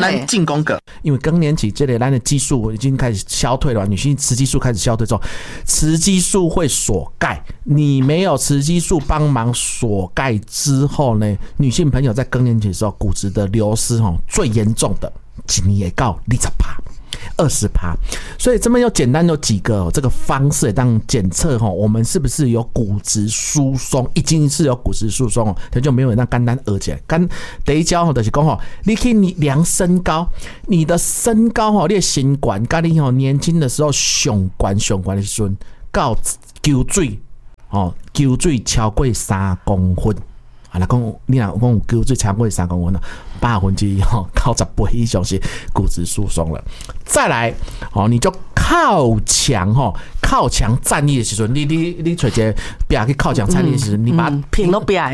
咱进攻个， 因为更年期这类咱的激素已经开始消退了，女性雌激素开始消退之后，雌激素会锁钙，你没有雌激素帮忙锁钙之后呢，女性朋友在更年期的时候骨质的流失最严重的一年会到20%，所以这边有简单有几个这个方式当检测我们是不是有骨质疏松，已经是有骨质疏松它就没有那简单而且第一招就是说你可以量身高，你的身高你的身高跟你年轻的时候上高的时候到球水超过3公分。你若讲有球水超过3公分了，90%以上是骨质疏松了。再来你就靠墙站立的时候，你找一个壁去靠墙站立的时候，你把它平都壁，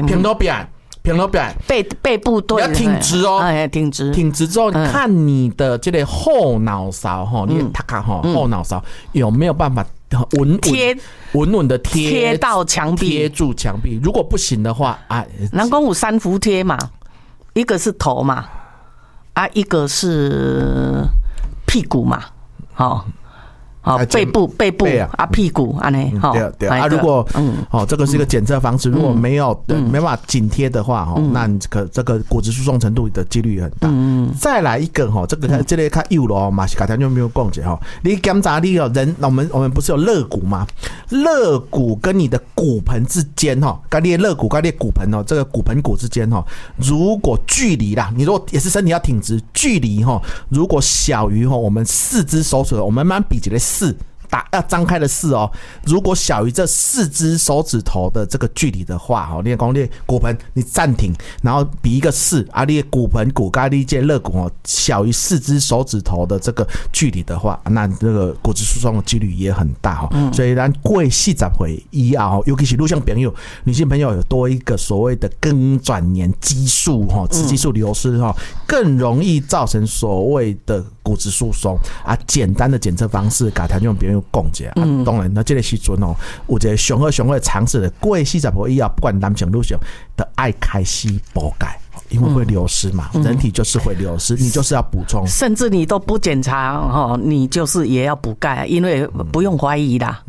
背部对， 你要挺直挺直之后，看你的这个后脑勺你的头壳后脑勺有没有办法稳稳的贴到墙壁， 贴住墙壁。如果不行的话人讲有3伏贴嘛，一个是头嘛，一个是屁股嘛，背部屁股安尼对如果这个是一个检测方式，如果没办法紧贴的话那这个骨质疏松程度的几率很大。再来一个这个较幼了嘛，是刚才就没有讲者你检查你人我们不是有肋骨吗？肋骨跟你的骨盆之间跟你的肋骨跟你的骨盆这个骨盆骨之间如果距离啦，你如果也是身体要挺直，距离如果小于我们4只手指，我们慢慢比起来4要张开的4如果小于这4只手指头的这个距离的话你讲你骨盆你暂停，然后比一个4你的骨盆骨跟你这肋骨小于4只手指头的这个距离的话，那这个骨质疏松的几率也很大所以咱过40岁以后，尤其是女性朋友有多一个所谓的更转年激素雌激素流失更容易造成所谓的骨质疏松简单的检测方式给听众朋友讲一下当然那这个时阵有一个上好的尝试的，过40岁以后不管男性女性都爱开始补钙，因为会流失嘛，人体就是会流失，你就是要补充， 甚至你都不检查你就是也要补钙，因为不用怀疑啦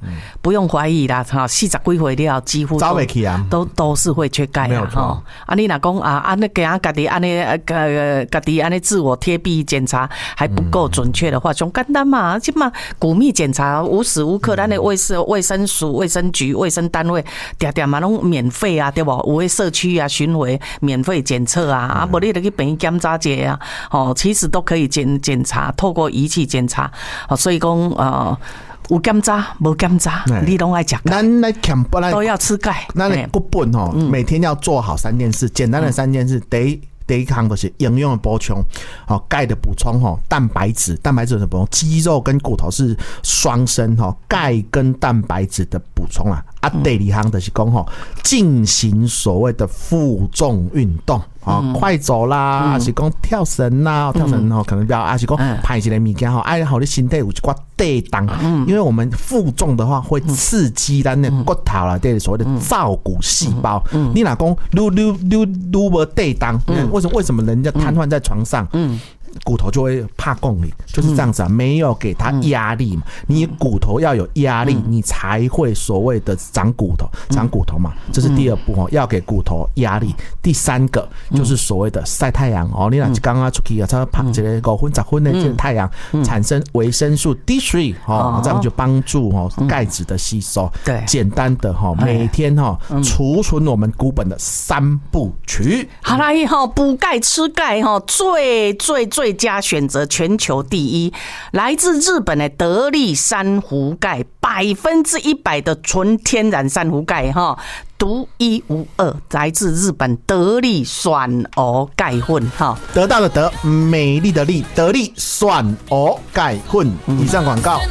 40几岁了几乎都是会缺钙你若讲那给自己安尼自我贴壁检查还不够准确的话，上简单嘛，现在骨密检查无时无刻咱的卫生署、卫生局、卫生单位常嘛拢免费对不？有的社区巡回免费检测不然你就去病院检查一下其实都可以检查，透过仪器检查所以讲有检查没检查你都爱吃钙，都要吃钙。 那骨本每天要做好3件事，简单的3件事。第一项就是营养的补充钙的补充蛋白质的补充，肌肉跟骨头是双生钙跟蛋白质的补充第二项就是讲进行所谓的负重运动快走啦，还是讲跳绳啦，跳绳可能比较，还是讲拍一个物件爱好你身体有一寡地动，因为我们负重的话会刺激咱的骨头啦，对所谓的造骨细胞。你若讲愈无地动，为什么人家瘫痪在床上？骨头就会怕共理，就是这样子没有给他压力嘛，你骨头要有压力，你才会所谓的长骨头嘛，这是第2步要给骨头压力。第3个就是所谓的晒太阳你若刚刚出去差不多晒一个5分10分的这个太阳，产生维生素 D3 这样就帮助钙质的吸收。对，简单的每天储存我们骨本的3部曲。 好啦，补钙吃钙最佳选择，全球第1，来自日本的得力珊瑚钙，100%的纯天然珊瑚钙独一无二，来自日本得力选鹅钙粉得到的得，美丽的丽，得力选鹅钙粉。以上广告。